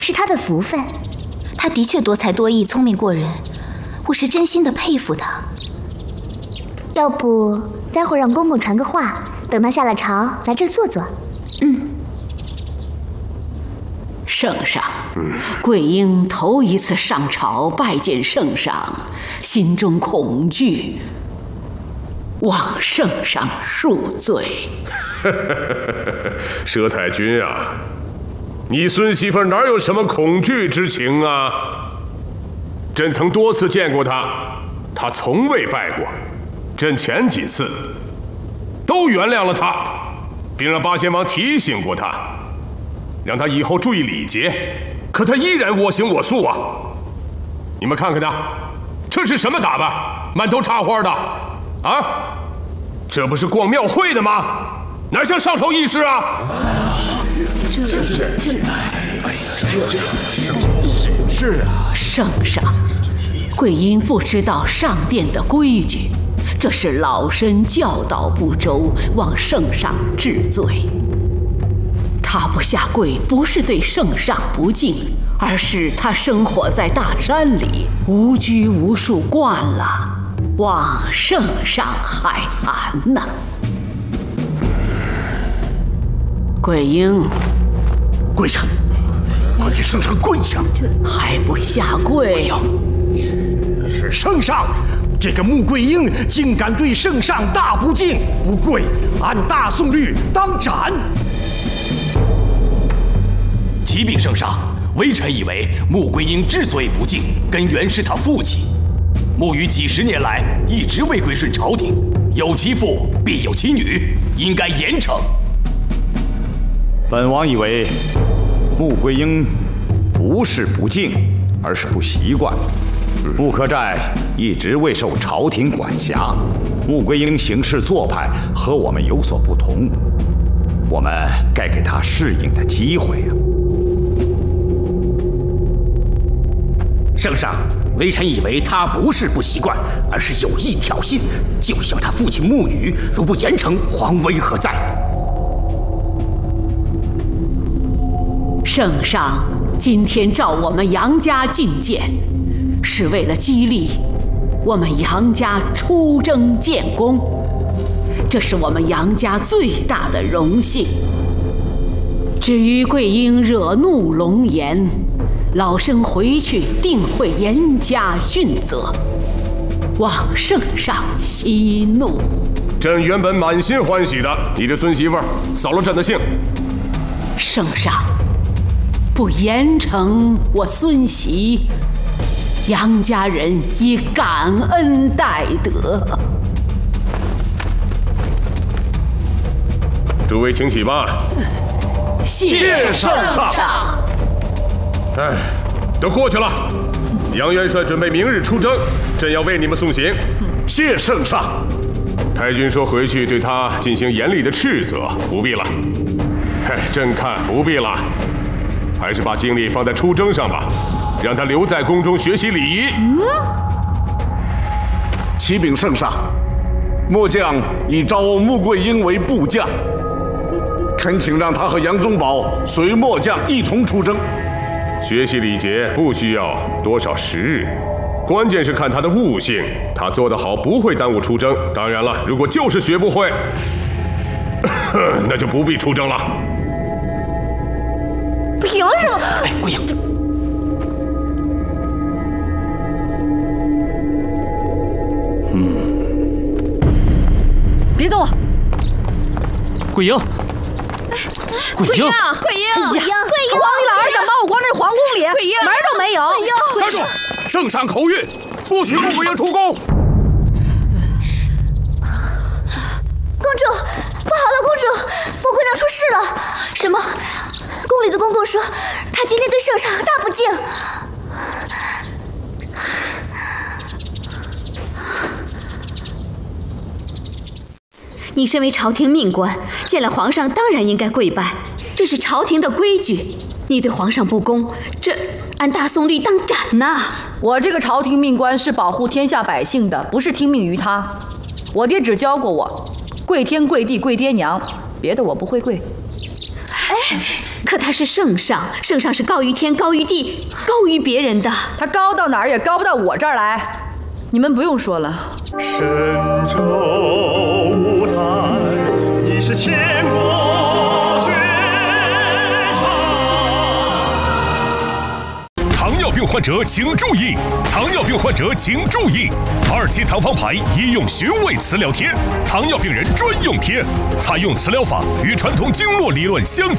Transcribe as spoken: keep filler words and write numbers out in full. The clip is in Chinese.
是他的福分。他的确多才多艺，聪明过人，我是真心的佩服他。要不待会儿让公公传个话，等他下了朝来这儿坐坐。嗯。 圣上，贵英头一次上朝拜见圣上，心中恐惧，望圣上恕罪。 佘太君啊，你孙媳妇哪有什么恐惧之情啊？朕曾多次见过她，她从未拜过。朕前几次都原谅了她，并让八仙王提醒过她，让她以后注意礼节。可她依然我行我素啊！你们看看她，这是什么打扮？满头插花的啊！这不是逛庙会的吗？哪像上朝议事啊？ 这这这，哎呀，这是啊，圣上，贵英不知道上殿的规矩，这是老身教导不周，望圣上治罪。他不下跪，不是对圣上不敬，而是他生活在大山里，无拘无束惯了，望圣上海涵呐。贵英， 跪下！快给圣上跪下！ 还不下跪？ 圣上，这个穆桂英竟敢对圣上大不敬，不跪，按大宋律当斩。启禀圣上，微臣以为穆桂英之所以不敬，根源是他父亲。穆于几十年来一直未归顺朝廷，有其父必有其女，应该严惩。 本王以为穆桂英不是不敬，而是不习惯。穆克寨一直未受朝廷管辖，穆桂英行事做派和我们有所不同，我们该给她适应的机会啊！ 圣上，微臣以为他不是不习惯，而是有意挑衅，就像他父亲穆羽，如不严惩，皇威何在？ 圣上今天召我们杨家觐见，是为了激励我们杨家出征建功，这是我们杨家最大的荣幸。至于桂英惹怒龙颜，老身回去定会严加训责，望圣上息怒。 朕原本满心欢喜的，你这孙媳妇扫了朕的兴。 圣上不严惩我孙媳，杨家人以感恩戴德。 诸位请起吧。 谢圣上。 哎，都过去了。杨元帅准备明日出征，朕要为你们送行。 谢圣上。 太君说回去对他进行严厉的斥责，不必了。嘿，朕看不必了，还是把精力放在出征上吧，让他留在宫中学习礼仪。嗯。 启禀圣上，末将已招穆桂英为部将，恳请让他和杨宗保随末将一同出征。 学习礼节不需要多少时日，关键是看他的悟性，他做得好不会耽误出征。当然了，如果就是学不会，那就不必出征了。 凭什么？ 哎，桂英， 嗯，别动我！ 桂英，桂英， 桂英，桂英， 桂英， 皇帝老儿想把我关在皇宫里，桂英，门都没有！哎呦， 站住！圣上口谕，不许穆桂英出宫。 公主，不好了，公主，穆姑娘出事了！什么？宫里的公公说，他今天对圣上大不敬。 你身为朝廷命官，见了皇上当然应该跪拜，这是朝廷的规矩。你对皇上不公，这按大宋律当斩呐！ 我这个朝廷命官是保护天下百姓的，不是听命于他。我爹只教过我，跪天跪地跪爹娘，别的我不会跪。 哎。 可他是圣上，圣上是高于天、高于地、高于别人的。 他高到哪儿也高不到我这儿来。你们不用说了。 神州舞台，你是千国绝唱。 糖尿病患者请注意！糖尿病患者请注意！二期糖方牌医用寻味磁疗贴，糖尿病人专用贴，采用磁疗法与传统经络理论相结。